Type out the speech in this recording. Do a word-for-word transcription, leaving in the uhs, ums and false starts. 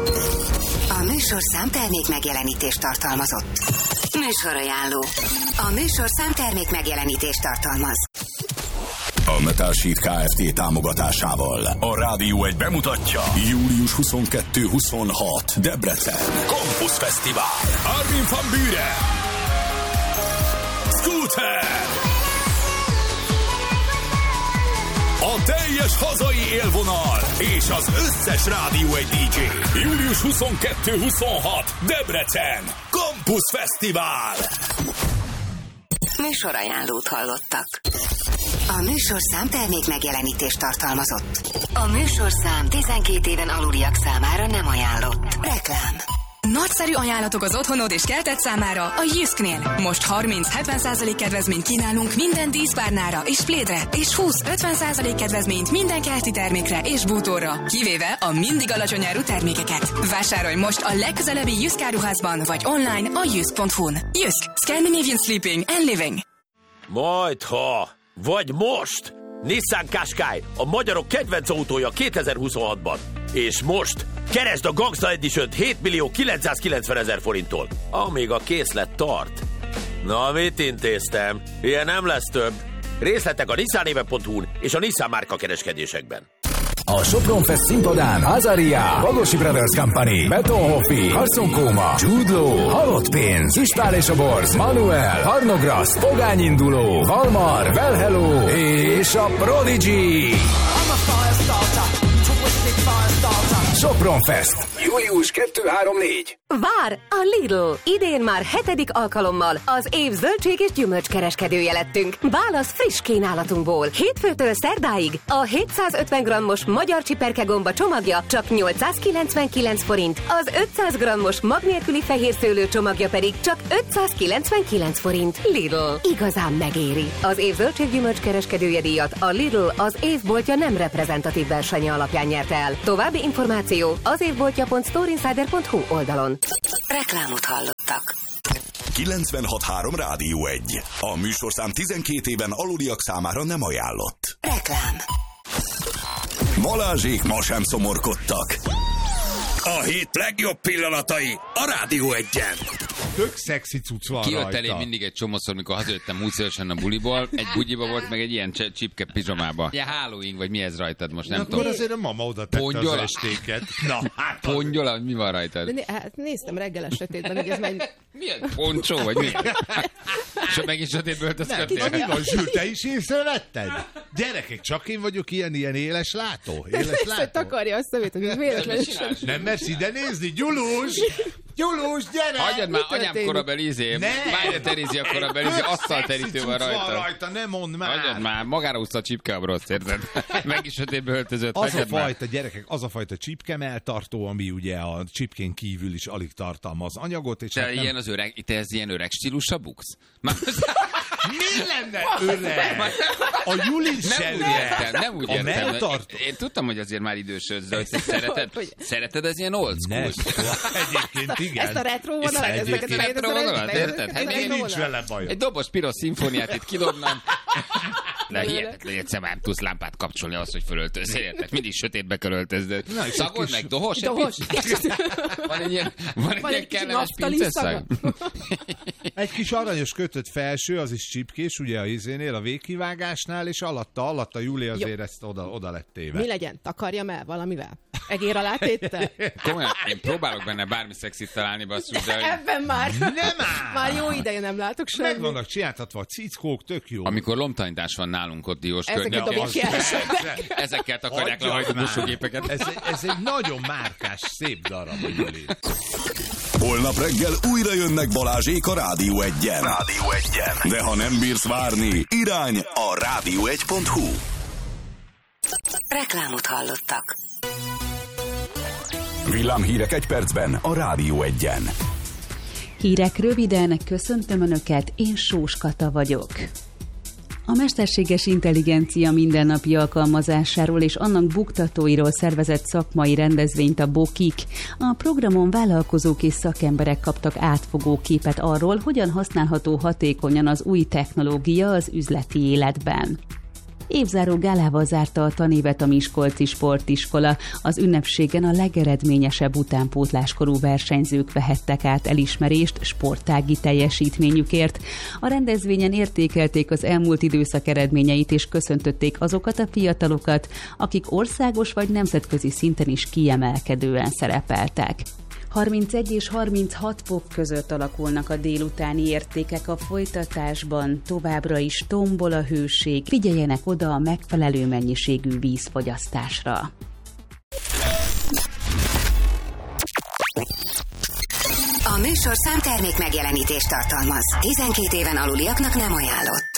A műsorszám termék megjelenítést tartalmazott. Műsorajánló. A műsorszám termék megjelenítést tartalmaz. A Metal Sheet Kft. Támogatásával a Rádió egy bemutatja július huszonkettő huszonhat Debrecen Campus Fesztivál. Armin van Buuren, Scooter, a teljes hazai élvonal és az összes Rádió egy dé dzsé. július huszonkettő huszonhat Debrecen Campus Fesztivál. Műsorajánlót hallottak. A műsorszám termék megjelenítést tartalmazott. A műsorszám tizenkét éven aluliak számára nem ajánlott. Reklám. Nagyszerű ajánlatok az otthonod és kerted számára a Jysknél. Most harminc-hetven százalék kedvezményt kínálunk minden díszpárnára és plédre, és húsz-ötven százalék kedvezményt minden kerti termékre és bútorra, kivéve a mindig alacsony árú termékeket. Vásárolj most a legközelebbi Jysk áruházban, vagy online a jysk pont hu-n. Jysk. Scandinavian Sleeping and Living. Majdha, vagy most! Nissan Qashqai, a magyarok kedvenc autója kétezer-huszonhatban. És most keresd a Gangsta Edition-t hét millió kilencszázkilencvenezer forinttól, amíg a készlet tart. Na, mit intéztem? Ilyen nem lesz több. Részletek a nissanéve pont hu-n és a Nissan márka kereskedésekben. A Sopron Fest színpadán Azaria, Bagosi Brothers Company, Betonhoffi, Carson Koma, Jude Law, Halott Pénz, Ispál és a Borz, Manuel, Harnogrász, Pogány Induló, Valmar, Well Hello és a Prodigy. Sopron Fest. július kettő-három-négy. Vár a Lidl! Idén már hetedik alkalommal az év zöldség és gyümölcs kereskedője lettünk. Válasz friss kínálatunkból. Hétfőtől szerdáig a hétszázötven grammos magyar csiperkegomba csomagja csak nyolcszázkilencvenkilenc forint, az ötszáz grammos mag nélküli fehérszőlő csomagja pedig csak ötszázkilencvenkilenc forint. Lidl. Igazán megéri. Az év zöldség gyümölcs kereskedője díjat a Lidl az évboltja nem reprezentatív versenye alapján nyerte el. További információ az évboltja pont storeinsider pont hu oldalon. Reklámot hallottak. kilencvenhat három Rádió egy. A műsorszám tizenkét éven aluliak számára nem ajánlott. Reklám. Balázsék ma sem szomorkodtak. A hét legjobb pillanatai a Rádió egyen. Tök szexi cucc van Kijött rajta. elé mindig egy csomószor, mikor hazajöttem húsz évesen a buliból, egy bugyiba volt, meg egy ilyen csipke pizsomába. Ilyen Halloween, vagy mi ez rajtad most, nem Na, tudom. akkor azért a mama oda tette Pongyola? az estéket. Na, hát Pongyola, hogy mi van rajtad? De né- hát néztem reggel a sötétben, hogy ez megy... Milyen poncsó, vagy mi? És megint sötétből öltözködtél? Na, mi van, Zsül, te is észrevetted? Gyerekek, csak én vagyok ilyen, ilyen éles látó? Éles Ezt látó? takarja a szemét, hogy véletlenül sem. Nem mersz ide nézni? Gyulus! Gyulus, gyere! Hagyjad már, Mi anyám történik? korabeli izé, Mária Terézia korabeli izé, asztalterítő van rajta. rajta, ne mondd már! Hagyjad már, magára húzta a csipke a broszt, érted? Meg is sötétbe öltözött, Az a hagyjad már. fajta, gyerekek, az a fajta csipkemeltartó, ami ugye a csipkén kívül is alig tartalmaz anyagot, és Te hát nem... ilyen az öreg, te ez ilyen öreg stílusra buksz? Már Mi lenne öreg? A Juli nem úgy értem, nem úgy A értem. melltartó? Én tudtam, hogy azért már idősödsz, hogy te szereted, szereted ez ilyen old school? Ne, egyébként igen. Ezt a retro vonalat, Egyébként ezeket a retro vonalat, érted? Hát Nekem én nincs vele bajom. Egy dobos piros szimfóniát itt kidobnám. De hihetetlen, egyszer már tudsz lámpát kapcsolni ahhoz, hogy fölöltözz, érted? Mindig sötétbe kell öltöznöd. Szagold meg, dohos? Dohos. Van egy ilyen, van egy Van ilyen egy kicsi kellemes naftali pinceszag? Egy kis aranyos kötött felső, az is csipkés, ugye a izénél, a végkivágásnál, és alatta, alatta Júli azért ezt oda, oda lett téve. Mi legyen? Takarjam el valamivel? Egér alá téttel? Komolyan, én próbálok benne bármi szexit találni, basszus, de... Ebben már. Nem áll! Már jó ideje nem látok Meg semmit. vannak csináltatva a cickók, tök jó. Amikor lomtanítás van nálunk ott Diós Ezeket környékén, dobják ki elsőnek. ezekkel takarják le a Hagyjad már. hajtóbusógépeket. Ez, ez egy nagyon márkás, szép darab, a Júli. Holnap reggel újra jönnek Balázsék a Rádió egyen. Rádió egyen. De ha nem bírsz várni, irány a rádió egy pont hu. Reklámot hallottak. Villámhírek egy percben a Rádió egyen. Hírek röviden, köszöntöm Önöket, én Sós Kata vagyok. A mesterséges intelligencia mindennapi alkalmazásáról és annak buktatóiról szervezett szakmai rendezvényt a Bokik. A programon vállalkozók és szakemberek kaptak átfogó képet arról, hogyan használható hatékonyan az új technológia az üzleti életben. Évzáró gálával zárta a tanévet a Miskolci Sportiskola. Az ünnepségen a legeredményesebb utánpótláskorú versenyzők vehettek át elismerést sportági teljesítményükért. A rendezvényen értékelték az elmúlt időszak eredményeit és köszöntötték azokat a fiatalokat, akik országos vagy nemzetközi szinten is kiemelkedően szerepeltek. harmincegy és harminchat fok között alakulnak a délutáni értékek a folytatásban, továbbra is tombol a hőség, figyeljenek oda a megfelelő mennyiségű vízfogyasztásra. A műsorszám termék megjelenítést tartalmaz. tizenkét éven aluliaknak nem ajánlott.